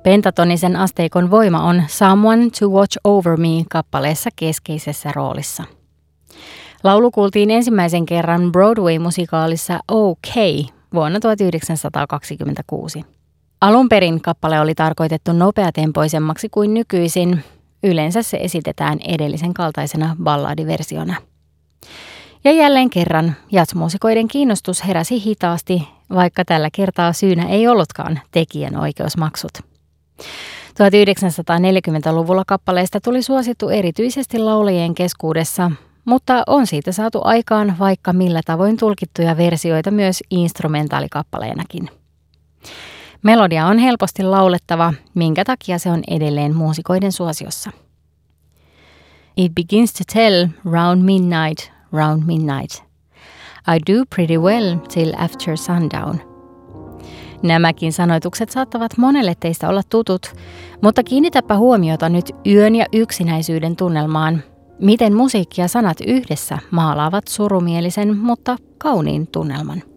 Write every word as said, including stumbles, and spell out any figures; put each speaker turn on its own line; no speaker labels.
Pentatonisen asteikon voima on Someone to Watch Over Me -kappaleessa keskeisessä roolissa. Laulu kuultiin ensimmäisen kerran Broadway-musikaalissa OK vuonna tuhatyhdeksänsataakaksikymmentäkuusi. Alun perin kappale oli tarkoitettu nopeatempoisemmaksi kuin nykyisin. Yleensä se esitetään edellisen kaltaisena balladiversiona. Ja jälleen kerran jazzmuusikoiden kiinnostus heräsi hitaasti, vaikka tällä kertaa syynä ei ollutkaan tekijänoikeusmaksut. tuhatyhdeksänsataaneljäkymmentäluvulla kappaleesta tuli suosittu erityisesti laulajien keskuudessa, mutta on siitä saatu aikaan vaikka millä tavoin tulkittuja versioita myös instrumentaalikappaleenakin. Melodia on helposti laulettava, minkä takia se on edelleen muusikoiden suosiossa. It begins to tell round midnight, round midnight. I do pretty well till after sundown. Nämäkin sanoitukset saattavat monelle teistä olla tutut, mutta kiinnitäpä huomiota nyt yön ja yksinäisyyden tunnelmaan, miten musiikki ja sanat yhdessä maalaavat surumielisen, mutta kauniin tunnelman.